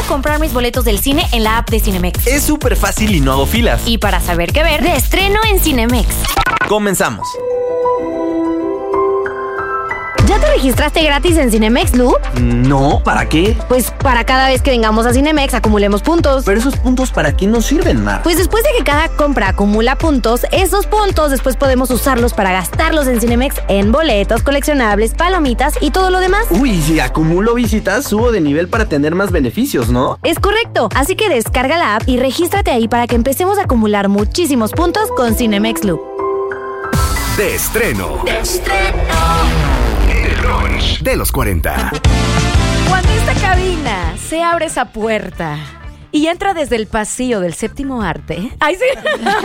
comprar mis boletos del cine en la app de Cinemex. Es súper fácil y no hago filas. Y para saber qué ver, de estreno en Cinemex. Comenzamos. ¿Ya te registraste gratis en Cinemex, Lu? No, ¿para qué? Pues para cada vez que vengamos a Cinemex acumulemos puntos. Pero esos puntos, ¿para qué nos sirven, Mar? Pues después de que cada compra acumula puntos, esos puntos después podemos usarlos para gastarlos en Cinemex en boletos, coleccionables, palomitas y todo lo demás. Uy, si acumulo visitas, subo de nivel para tener más beneficios, ¿no? Es correcto, así que descarga la app y regístrate ahí para que empecemos a acumular muchísimos puntos con Cinemex Lu. De estreno. El brunch de los 40. Cuando esta cabina se abre esa puerta y entra desde el pasillo del séptimo arte. ¡Ay, sí!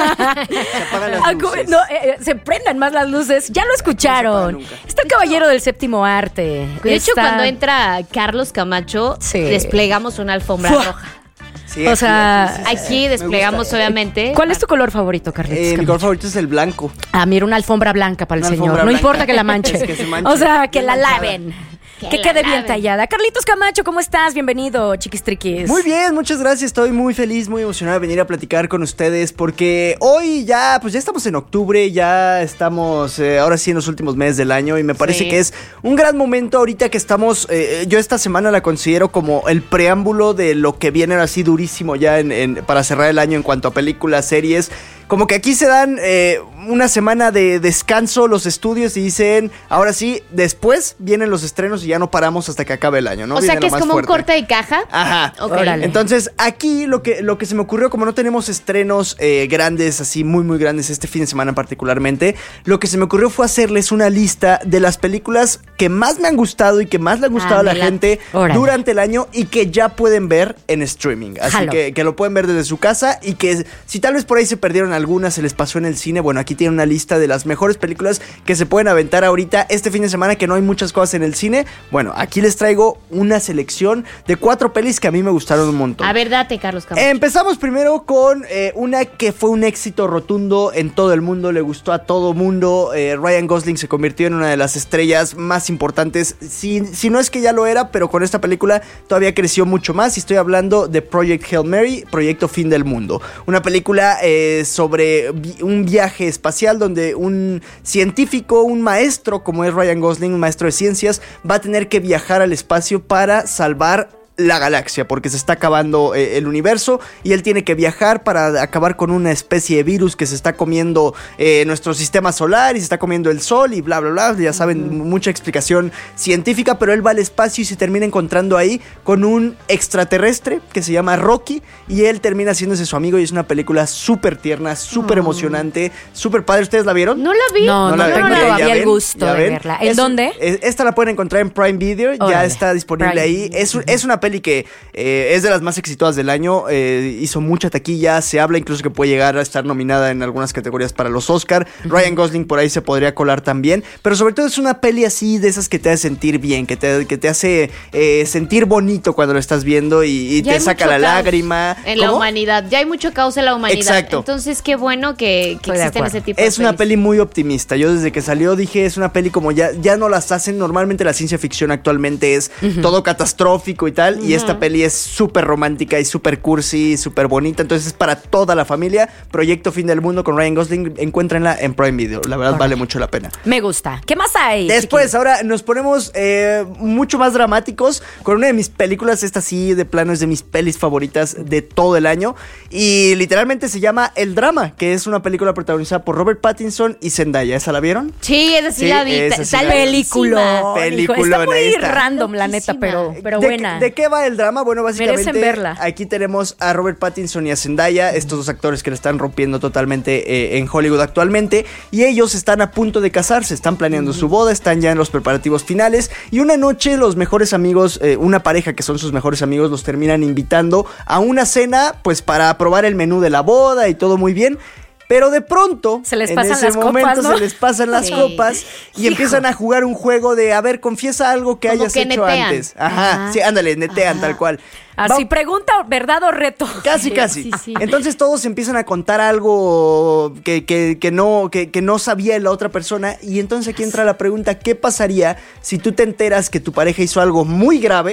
Se apagan las luces. No, se prendan más las luces. Ya lo escucharon. Está el caballero del séptimo arte. De hecho, cuando entra Carlos Camacho, Sí. desplegamos una alfombra ¡Fua! roja. Sí, O sea, Aquí desplegamos, obviamente. ¿Cuál es tu color favorito, Carlitos? mi Camacho? color favorito es el blanco. Ah, mira, una alfombra blanca para el Una señor. alfombra No blanca. importa que la manche. Es que se manche. O sea, que Bien la manchada. laven. Que Que la quede bien laven. tallada. Carlitos Camacho, ¿cómo estás? Bienvenido, chiquistriquis. Muy bien, muchas gracias. Estoy muy feliz, muy emocionado de venir a platicar con ustedes porque hoy ya estamos en octubre, ya estamos ahora sí en los últimos meses del año y me parece Sí. que es un gran momento ahorita que estamos, yo esta semana la considero como el preámbulo de lo que viene así durísimo ya para cerrar el año en cuanto a películas, series. Como que aquí se dan una semana de descanso los estudios y dicen, ahora sí, después vienen los estrenos y ya no paramos hasta que acabe el año, ¿no? O sea, Viene que lo es más como fuerte. un corte de caja. Ajá. Ok. Órale. Entonces, aquí lo que se me ocurrió, como no tenemos estrenos grandes, así muy, muy grandes este fin de semana particularmente, lo que se me ocurrió fue hacerles una lista de las películas que más me han gustado y que más le han gustado a la me late. gente Órale. durante el año y que ya pueden ver en streaming. Así Jalo. que lo pueden ver desde su casa y que si tal vez por ahí se perdieron algunas, se les pasó en el cine, bueno, aquí tienen una lista de las mejores películas que se pueden aventar ahorita este fin de semana, que no hay muchas cosas en el cine. Bueno, aquí les traigo una selección de 4 pelis que a mí me gustaron un montón. A ver, date, Carlos Camacho. Empezamos primero con una que fue un éxito rotundo en todo el mundo, le gustó a todo mundo. Ryan Gosling se convirtió en una de las estrellas más importantes, si no es que ya lo era, pero con esta película todavía creció mucho más. Y estoy hablando de Project Hail Mary, Proyecto Fin del Mundo. Una película sobre un viaje espacial donde un científico, un maestro como es Ryan Gosling, un maestro de ciencias, va a tener que viajar al espacio para salvar la galaxia, porque se está acabando el universo y él tiene que viajar para acabar con una especie de virus que se está comiendo nuestro sistema solar y se está comiendo el sol y bla bla bla, ya saben, mucha explicación científica, pero él va al espacio y se termina encontrando ahí con un extraterrestre que se llama Rocky y él termina haciéndose su amigo y es una película súper tierna, súper emocionante, súper padre. ¿Ustedes la vieron? ¿No la vi? No la tengo ven, ya todavía el ven, gusto ya de ven. verla. ¿En Es- dónde? Esta la pueden encontrar en Prime Video, ya Órale. está disponible Prime. ahí. Es una peli que es de las más exitosas del año, hizo mucha taquilla, se habla incluso que puede llegar a estar nominada en algunas categorías para los Oscar. Ryan Gosling por ahí se podría colar también, pero sobre todo es una peli así de esas que te hace sentir bien, que te hace sentir bonito cuando lo estás viendo y Ya te hay saca mucho la caos lágrima. En la ¿Cómo? humanidad. Ya hay mucho caos en la humanidad. Exacto. Entonces, qué bueno que Estoy de existen acuerdo. ese tipo de Es una pelis. peli muy optimista. Yo desde que salió dije, es una peli como ya no las hacen. Normalmente la ciencia ficción actualmente es todo catastrófico y tal. Y esta peli es súper romántica y súper cursi, súper bonita. Entonces es para toda la familia. Proyecto Fin del Mundo con Ryan Gosling. Encuéntrenla en Prime Video. La verdad vale mucho la pena. Me gusta. ¿Qué más hay? Después, chiquis? ahora nos ponemos mucho más dramáticos con una de mis películas, esta sí, de plano es de mis pelis favoritas de todo el año. Y literalmente se llama El Drama, que es una película protagonizada por Robert Pattinson y Zendaya. ¿Esa la vieron? Sí, esa sí, Sí, la vi. esa sí Está la vi. Película. Peliculón, Está muy ahí está. random, la neta, pero buena. ¿De qué va el drama? Bueno, básicamente Merecen verla. aquí tenemos a Robert Pattinson y a Zendaya, estos dos actores que le están rompiendo totalmente en Hollywood actualmente, y ellos están a punto de casarse, están planeando su boda, están ya en los preparativos finales, y una noche los mejores amigos, una pareja que son sus mejores amigos, los terminan invitando a una cena, pues para probar el menú de la boda y todo muy bien. Pero de pronto, Se les en pasan ese las copas, momento ¿no? se les pasan las Sí. copas y empiezan a jugar un juego de, a ver, confiesa algo que Como hayas que hecho netean. antes. Ajá, sí, ándale, netean, tal cual. Así pregunta, ¿verdad o reto? Casi, casi. Sí, sí. Entonces todos empiezan a contar algo que no sabía la otra persona. Y entonces aquí entra la pregunta, ¿qué pasaría si tú te enteras que tu pareja hizo algo muy grave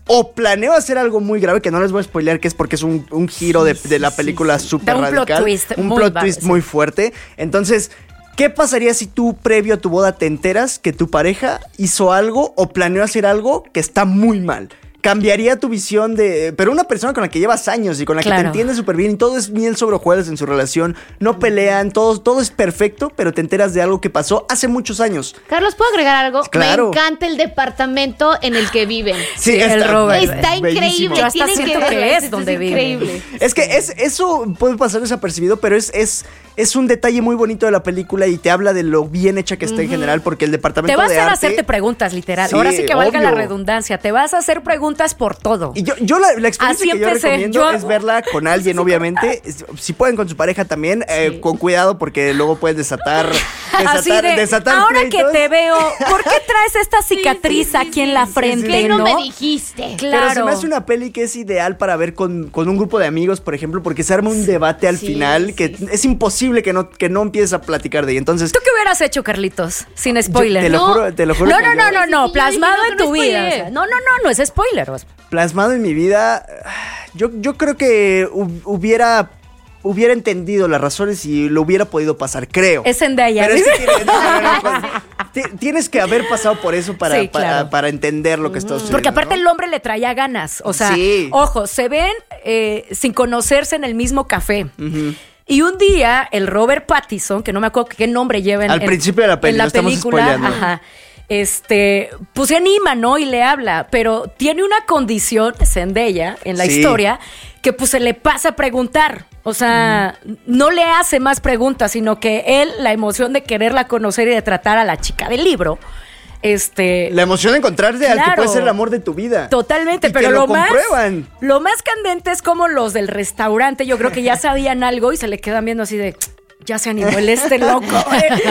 o planeó hacer algo muy grave, que no les voy a spoilear, que es porque es un giro de la película súper Da un plot radical. twist un muy plot bárbaro, twist sí. muy fuerte. Entonces, ¿qué pasaría si tú, previo a tu boda, te enteras que tu pareja hizo algo o planeó hacer algo que está muy mal? Cambiaría tu visión de... Pero una persona con la que llevas años y con la que te Claro. entiendes súper bien y todo es miel sobre hojuelas en su relación, no pelean, todo es perfecto, pero te enteras de algo que pasó hace muchos años. Carlos, ¿puedo agregar algo? Claro. Me encanta el departamento en el que viven. Sí, el Robert. Está bellísimo. increíble. Yo hasta Tienen siento verlo, que es esto donde vive. increíble. Es que eso puede pasar desapercibido, pero es un detalle muy bonito de la película y te habla de lo bien hecha que está en general, porque el departamento Te vas de a arte... hacerte preguntas, literal. Sí, Ahora sí que valga la obvio. redundancia. Te vas a hacer preguntas por todo. Y yo la experiencia Así que yo empecé. recomiendo es verla con alguien, obviamente. Si pueden con su pareja también, con cuidado porque luego puedes desatar Así de, desatar ahora pleitos. que te veo, ¿por qué traes esta cicatriz aquí en la frente, ¿Qué no no? me dijiste? Pero se Claro. me hace una peli que es ideal para ver con un grupo de amigos, por ejemplo, porque se arma un debate al final que es imposible que no empieces a platicar de ella. Entonces, ¿Tú qué hubieras hecho, Carlitos? Sin spoiler. te lo No. juro que No, yo- plasmado Sí, en no tu vida. spoileé. O sea, no es spoiler. plasmado en mi vida, yo creo que hubiera entendido las razones y lo hubiera podido pasar, creo. Es Zendaya. Pero es que tienes que haber pasado por eso para, Sí, claro. para entender lo que está sucediendo. Porque aparte ¿no? el hombre le traía ganas. O sea, Sí. ojo, se ven sin conocerse en el mismo café. Y un día, el Robert Pattinson, que no me acuerdo qué nombre lleva Al principio de la peli, en la lo estamos película, spoileando. ajá, pues se anima, ¿no? Y le habla, pero tiene una condición, Zendaya, en la Sí. historia, que pues se le pasa a preguntar. O sea, no le hace más preguntas, sino que él, la emoción de quererla conocer y de tratar a la chica del libro, La emoción de encontrarte al que Claro. puede ser el amor de tu vida. Totalmente, Y pero que lo comprueban. más candente es como los del restaurante. Yo creo que ya sabían algo y se le quedan viendo así de, ya se animó el loco.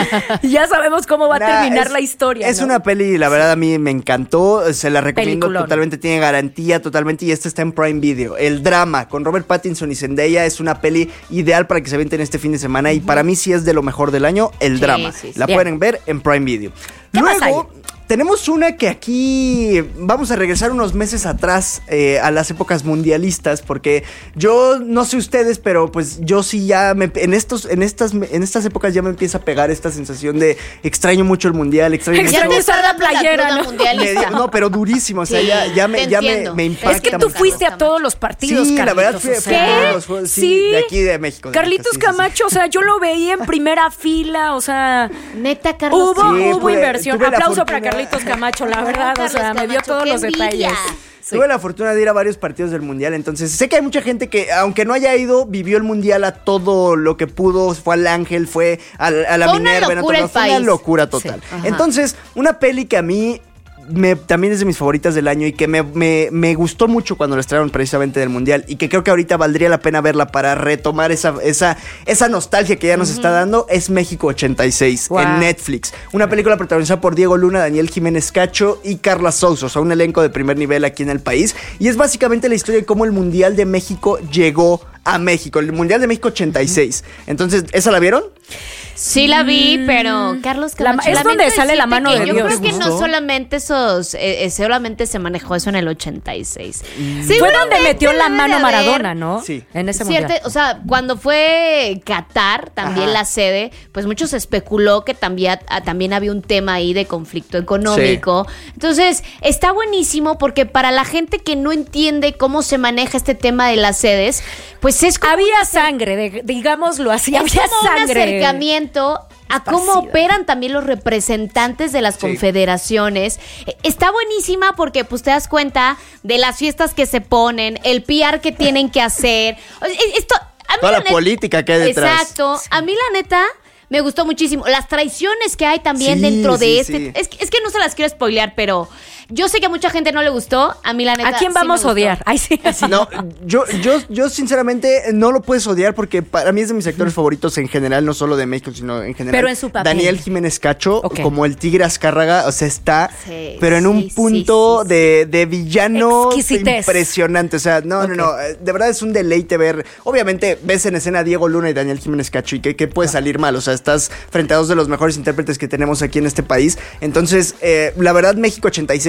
Ya sabemos cómo va a terminar la historia. Es ¿no? una peli, la verdad, a mí me encantó. Se la recomiendo Peliculón. totalmente. Tiene garantía totalmente. Y esta está en Prime Video. El drama con Robert Pattinson y Zendaya es una peli ideal para que se venten este fin de semana. Y para mí sí es de lo mejor del año, el Sí, drama. sí, sí. La Bien. pueden ver en Prime Video. ¿Qué más Luego, tenemos una que aquí vamos a regresar unos meses atrás a las épocas mundialistas, porque yo no sé ustedes, pero pues yo sí ya en estas épocas ya me empieza a pegar esta sensación de extraño mucho el mundial, extraño Ya mucho. te usar la playera, cruda ¿no? mundialista. No, pero durísimo, o sea, Sí, ya me entiendo. impacta. Es que tú mucho. fuiste a todos los partidos, Sí, la Carlitos. verdad fui o a sea, todos los juegos, sí, sí. de aquí de México. de Carlitos neta, sí, sí, sí. Camacho, o sea, yo lo veía en primera fila, o sea, Neta, Carlos. hubo tuve- inversión. tuve la Aplauso para fortuna- Carlitos Camacho, la verdad, o sea, Carlos me dio Camacho, todos qué los envidia. detalles. Sí. Tuve la fortuna de ir a varios partidos del Mundial, entonces sé que hay mucha gente que, aunque no haya ido, vivió el Mundial a todo lo que pudo, fue al Ángel, fue a la Fue una Minerva, locura el fue una país. locura total. Sí, ajá. Entonces, una peli que a mí también es de mis favoritas del año y que me gustó mucho cuando la estrenaron precisamente del Mundial y que creo que ahorita valdría la pena verla para retomar esa nostalgia que ya nos está dando, es México 86 Wow. en Netflix. Una película protagonizada por Diego Luna, Daniel Jiménez Cacho y Carla Sousa, o sea, un elenco de primer nivel aquí en el país. Y es básicamente la historia de cómo el Mundial de México llegó a México, el Mundial de México 86. Entonces, ¿esa la vieron? Sí la vi, pero Carlos Camacho, es lamento donde sale la decirte mano que de yo Dios, creo que ¿no? no solamente solamente se manejó eso en el 86. Fue donde metió la debe mano de Maradona, haber ¿no? Sí. En ese Cierto, mundial. o sea, cuando fue Qatar, también Ajá. la sede, pues mucho se especuló que también había un tema ahí de conflicto económico. Entonces, está buenísimo porque para la gente que no entiende cómo se maneja este tema de las sedes, pues es como Había sangre, digámoslo así, es había como un sangre. acercamiento a cómo esparcida. operan también los representantes de las confederaciones. Está buenísima porque pues te das cuenta de las fiestas que se ponen, el PR que tienen que hacer. O sea, esto, a mí Toda la neta- política que hay detrás. Exacto. A mí la neta me gustó muchísimo. Las traiciones que hay también Sí, dentro de sí, este. sí. Es que no se las quiero spoilear, pero yo sé que a mucha gente no le gustó. A mí la neta. ¿A quién sí vamos me a odiar? gustó. Ay, sí. No, yo sinceramente no lo puedes odiar porque para mí es de mis actores favoritos en general, no solo de México, sino en general. Pero en su papel. Daniel Jiménez Cacho, Ok. como el Tigre Azcárraga, o sea, está, Sí, pero en un sí, punto sí, sí. de villano Exquisitez. impresionante. O sea, no, de verdad es un deleite ver. Obviamente ves en escena a Diego Luna y Daniel Jiménez Cacho y que puede salir mal. O sea, estás frente a dos de los mejores intérpretes que tenemos aquí en este país. Entonces, la verdad, México 86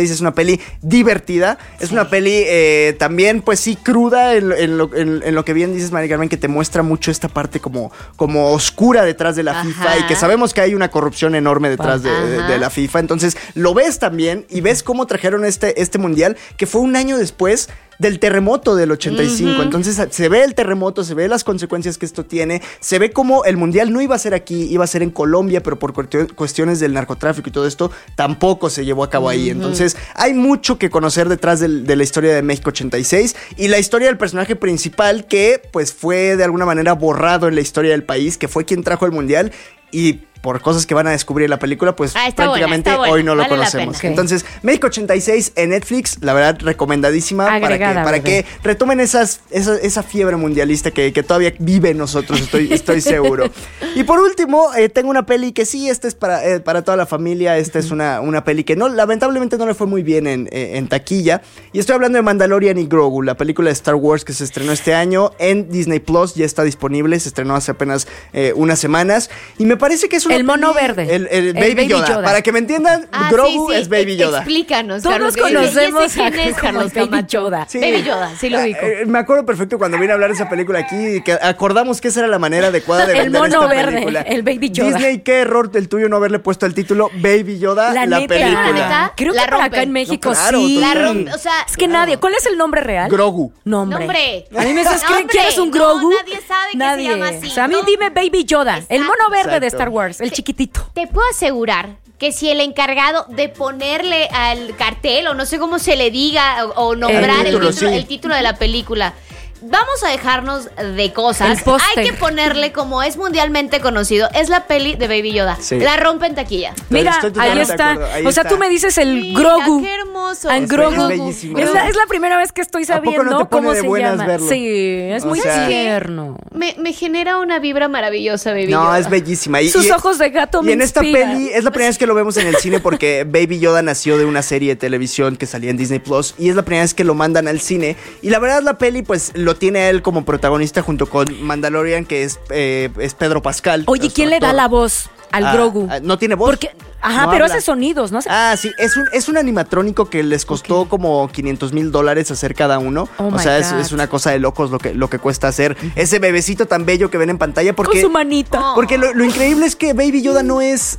86 es una peli divertida, es una peli también, pues sí, cruda en lo que bien dices, Mari Carmen, que te muestra mucho esta parte como oscura detrás de la FIFA y que sabemos que hay una corrupción enorme detrás de la FIFA. Entonces lo ves también y ves cómo trajeron este mundial, que fue un año después del terremoto del 85. Entonces se ve el terremoto, se ve las consecuencias que esto tiene, se ve cómo el mundial no iba a ser aquí, iba a ser en Colombia, pero por cuestiones del narcotráfico y todo esto tampoco se llevó a cabo ahí. Entonces hay mucho que conocer detrás de la historia de México 86 y la historia del personaje principal, que pues fue de alguna manera borrado en la historia del país, que fue quien trajo el mundial, y por cosas que van a descubrir en la película, pues prácticamente hoy no lo conocemos. Okay. Entonces, México 86 en Netflix, la verdad, recomendadísima para que retomen esa fiebre mundialista que todavía vive en nosotros, estoy seguro. Y por último, tengo una peli que sí, esta es para toda la familia. Esta es una peli que lamentablemente no le fue muy bien en taquilla. Y estoy hablando de Mandalorian y Grogu, la película de Star Wars que se estrenó este año en Disney Plus, ya está disponible, se estrenó hace apenas unas semanas. Y me parece que es una el mono verde. El Baby Yoda. Para que me entiendan, Grogu es Baby Yoda. Explícanos, todos Carlos. conocemos ¿Quién es Carlos Baby Camacho? Yoda. Sí. Baby Yoda, sí lo digo. Me acuerdo perfecto cuando vine a hablar de esa película aquí, que acordamos que esa era la manera adecuada de El vender mono esta verde, película. el Baby Yoda. Disney, qué error el tuyo no haberle puesto el título Baby Yoda, la neta, película. ¿Neta? Creo que La por acá rompen. en México No, claro, sí. La rompe, o sea, es que nadie. ¿Cuál es el nombre real? Grogu. Nombre. Nombre. A mí me dices, Nombre. ¿quieres un No, Grogu? nadie sabe que se llama así. O sea, a mí No. dime Baby Yoda, el mono verde de Exacto. Star Wars, el chiquitito. Te puedo asegurar que si el encargado de ponerle al cartel, o no sé cómo se le diga, o nombrar el título de la película, vamos a dejarnos de cosas. El póster. Hay que ponerle, como es mundialmente conocido, es la peli de Baby Yoda. Sí. La rompe en taquilla. Mira, Estoy ahí totalmente de está. acuerdo, ahí O sea, está. tú me dices el Mira, Grogu. qué hermoso. En Es Grogu. bellísimo. Es la primera vez que estoy ¿A poco sabiendo no te pone cómo de se buenas llama. verlo? Sí, es O muy sea, tierno. Me genera una vibra maravillosa, Baby No, Yoda. es bellísima. Sus ojos de gato me Y en esta inspiran. peli es la primera vez que lo vemos en el cine, porque Baby Yoda nació de una serie de televisión que salía en Disney Plus, y es la primera vez que lo mandan al cine. Y la verdad, la peli pues lo tiene a él como protagonista junto con Mandalorian, que es Pedro Pascal. Oye, ¿quién le da la voz al Grogu? No tiene voz. Porque, No pero habla. hace sonidos, ¿no? Sí, es un animatrónico que les costó como $500,000 hacer cada uno. Oh o sea, my God. es una cosa de locos lo que cuesta hacer ese bebecito tan bello que ven en pantalla. Porque, Con su manita. porque lo increíble es que Baby Yoda no es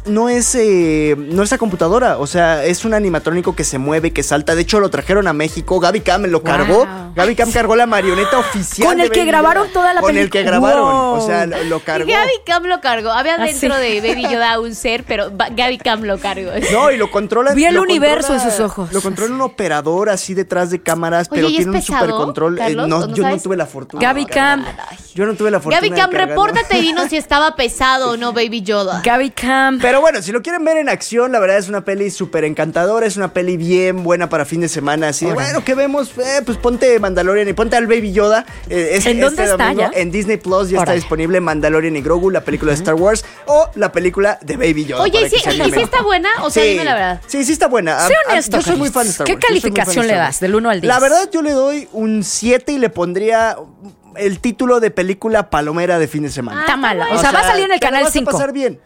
a computadora. O sea, es un animatrónico que se mueve, que salta. De hecho, lo trajeron a México. Gaby Cam lo cargó. Gaby Cam cargó la marioneta oficial. Con de el que Baby grabaron Yoda. toda la Con el película. que grabaron. Wow. O sea, lo cargó. Gaby Cam lo cargó. Había Ah, dentro sí. de Baby Yoda un ser, pero Gaby Cam lo cargó. No, y lo controla. Vi el lo universo controla- en sus ojos. Lo controla un operador así detrás de cámaras, Oye, pero ¿y es tiene un pesado, super control. Carlos? No, ¿O no yo no sabes? tuve la fortuna. Gaby Cam. Yo no tuve la fortuna. Gaby de Cam, cargarlo. repórtate y dinos si estaba pesado o no Baby Yoda. Gaby Cam. Pero bueno, si lo quieren ver en acción, la verdad es una peli súper encantadora, es una peli bien buena para fin de semana. Así, bueno, ¿qué vemos? Pues ponte Mandalorian y ponte al Baby Yoda. ¿En dónde está domingo ya? En Disney Plus ya está Órale. disponible Mandalorian y Grogu, la película de Star Wars, o la película de Baby Yoda. Oye, para ¿y que sí, se ¿y animen. sí está buena? O sea, dime la verdad. Sí está buena. Sé honesto, Yo soy muy Carlos. fan de Star ¿Qué Wars. Yo soy muy fan de calificación le Star das Wars. del 1 al 10? La verdad, yo le doy un 7 y le pondría el título de película palomera de fin de semana. Está mala. O sea, va a salir en el te la canal vas 5. a pasar bien.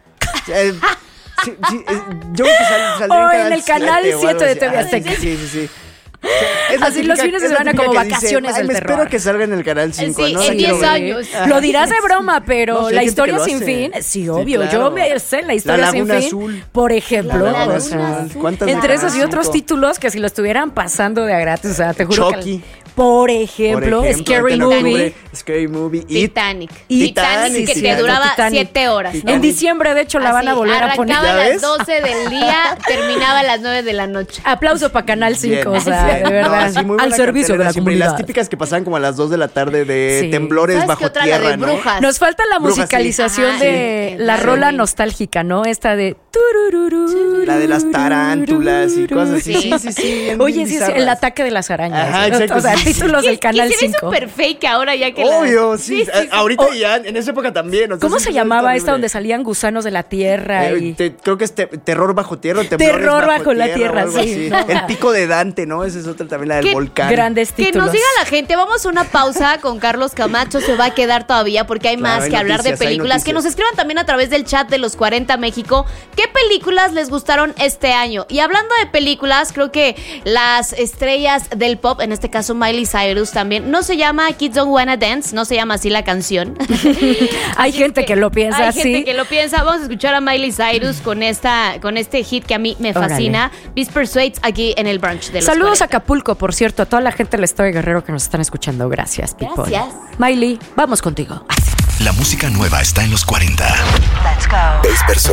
Yo creo que saldría O en el canal 7 o 7 de algo TV así. Azteca. Sí. Es la Así los fines de es la semana típica como que dice, vacaciones "Ay, del me terror". espero que salga en el canal 5. Sí, ¿no? en La quiero 10 ver. años. Lo dirás de broma, pero No, sí, la hay gente historia que lo sin hace. fin, sí, Sí, obvio. claro. Yo me sé la historia La sin Laguna fin. Azul. Por ejemplo. La Laguna o sea, Azul. ¿Cuántas de entre esos y Canal otros 5? títulos que si lo estuvieran pasando de a gratis, o sea, te juro Chucky. que... Por ejemplo, Scary Te lo Movie. jure, Scary Movie. It. Titanic. Y Titanic, que sí, te cierto, duraba Titanic. 7 horas. ¿no? En diciembre, de hecho, la van a Así, volver a poner. arrancaba a ¿Ya las ves? 12 del día, terminaba a las 9 de la noche. Aplauso para Canal 5, Bien. o sea, de verdad. No, sí, muy buena al servicio de cartelera la siempre. Y comunidad. las típicas que pasaban como a las 2 de la tarde de Sí. temblores ¿Sabes qué bajo otra? tierra, La de ¿no? Brujas. Nos falta la Brujas, sí. musicalización Ajá, de sí. la Sí. rola nostálgica, ¿no? Esta de... turururu, La de las tarántulas y cosas así. Sí. Sí. bien Oye, sí, bizarras. el ataque de las arañas. Ajá, exacto, O sea, sí, sí. títulos del Canal que se ve 5. súper fake ahora ya que Obvio, sí. Ahorita Oh. ya, en esa época también. o sea, ¿Cómo sí, se sí, llamaba es esta donde terrible. salían gusanos de la tierra? Y... Creo que es terror bajo tierra o temblores Terror bajo la tierra, o algo sí. así. No. El pico de Dante, ¿no? Esa es otra también, la del ¿Qué volcán. Grandes Que títulos. nos diga la gente, vamos a una pausa con Carlos Camacho, se va a quedar todavía porque hay Claro, más hay que hablar de noticias, hay películas. Que noticias. nos escriban también a través del chat de los 40 México. ¿Qué películas les gustaron este año? Y hablando de películas, creo que las estrellas del pop, en este caso Miley Cyrus también, no se llama Kids Don't Wanna Dance, no se llama así la canción. Hay gente que lo piensa así. Hay gente que lo piensa. Vamos a escuchar a Miley Cyrus con este hit que a mí me fascina. Beast Persuades aquí en el brunch de los Saludos 40. a Acapulco, por cierto, a toda la gente del Estado de Guerrero que nos están escuchando. Gracias, people. Gracias. Miley, vamos contigo. La música nueva está en los 40. Let's go.